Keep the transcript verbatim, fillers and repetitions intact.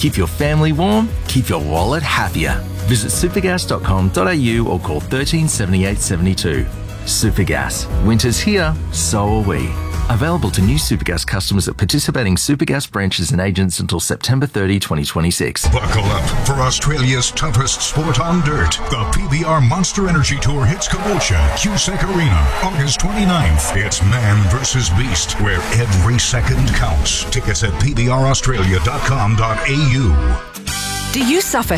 Keep your family warm, keep your wallet happier. Visit supergas dot com dot a u or call thirteen seventy-eight seventy-two. Supergas. Winter's here, so are we. Available to new Supergas customers at participating Supergas branches and agents until September thirtieth, twenty twenty-six. Buckle up for Australia's toughest sport on dirt. The P B R Monster Energy Tour hits Caboolture, Cusack Arena, August twenty-ninth. It's man versus beast, where every second counts. Tickets at p b r australia dot com dot a u. Do you suffer